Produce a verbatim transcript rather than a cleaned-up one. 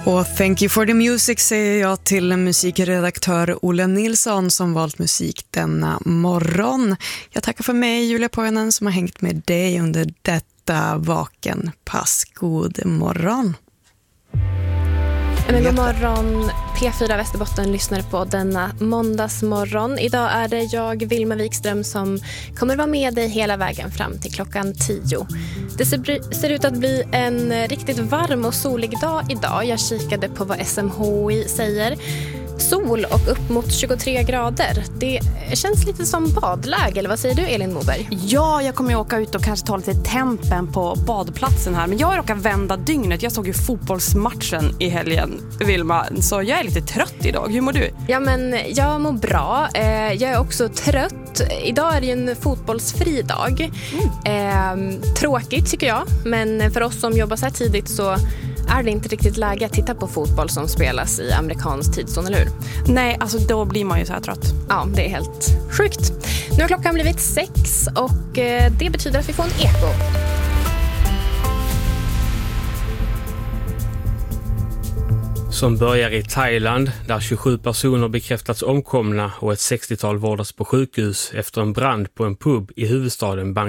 Och thank you for the music säger jag till musikredaktör Olle Nilsson som valt musik denna morgon. Jag tackar för mig, Julia Pojanen, som har hängt med dig under detta vakenpass. God morgon. Men god morgon, P fyra Västerbotten lyssnar på denna måndagsmorgon. Idag är det jag, Vilma Wikström, som kommer vara med dig hela vägen fram till klockan tio. Det ser, ser ut att bli en riktigt varm och solig dag idag. Jag kikade på vad S M H I säger. Sol och upp mot tjugotre grader. Det känns lite som badläge, eller vad säger du, Elin Moberg? Ja, jag kommer åka ut och kanske ta lite tempen på badplatsen här. Men jag råkar vända dygnet. Jag såg ju fotbollsmatchen i helgen, Vilma. Så jag är lite trött idag. Hur mår du? Ja, men jag mår bra. Jag är också trött. Idag är det ju en fotbollsfri dag. Mm. Eh, tråkigt tycker jag. Men för oss som jobbar så här tidigt så är det inte riktigt läge att titta på fotboll som spelas i amerikansk tidszon, eller hur? Nej, alltså då blir man ju så här trött. Ja, det är helt sjukt. Nu har klockan blivit sex och eh, det betyder att vi får en eko. Som börjar i Thailand, där tjugosju personer bekräftats omkomna och ett sextiotal vårdas på sjukhus efter en brand på en pub i huvudstaden Bangkok.